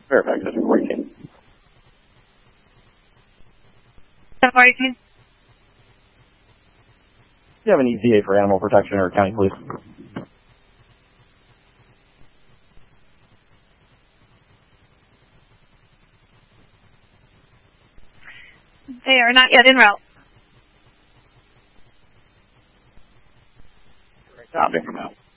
Fairfax is working. Working. Do you have an ETA for animal protection or county police? They are not yet en route. Stopping from now.